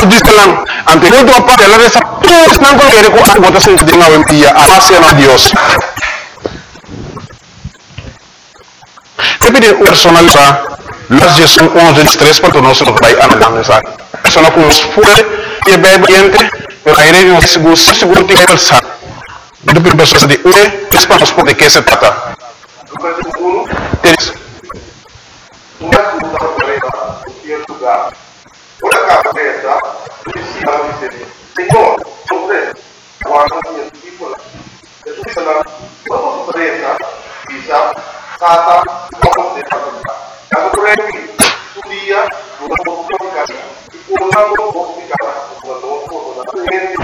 dice ante el último parte de la reza, todos están con el cual votación de una vendía hacia Dios. Repite personalidad, las ya son 11 para no se lo trae a la mesa. Persona como fue y es valiente, pero aire no se seguro que el sa. Yo pienso personas de une, es para nosotros de qué se trata. Es una prueba en lugar. Una cabeza, dice, Señor, usted, cuando el tipo, es una presa, quizá, sata, vamos de familia. Cada rey, su día, una oportunidad, y una oportunidad, una oportunidad,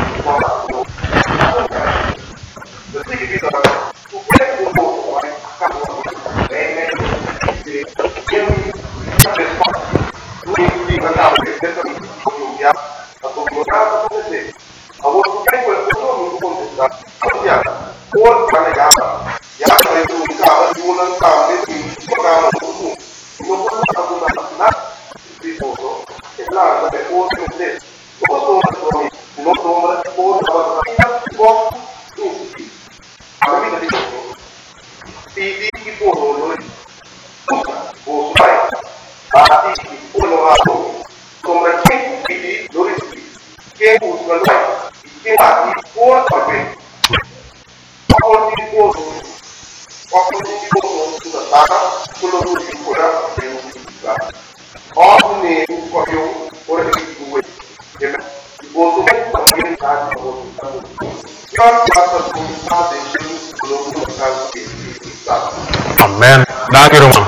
Amen. Danke, Roman.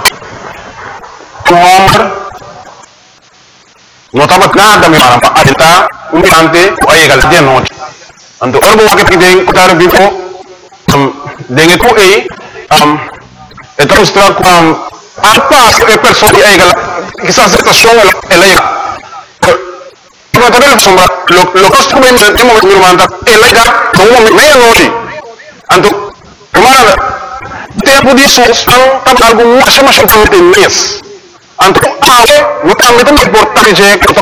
Umar, no estaba nada mi mano. Ahorita, un gigante, va a llegar el día de noche. Ando, algo que piden, estar vivo, dengue tu está mostrando con apa que persona que llega, quizás esta son el llega. Pero también lo que estoy viendo en el momento, el llega, como medio noche. Ando, hermano, tempo disso algo mais importante mês. Então, não está muito importante que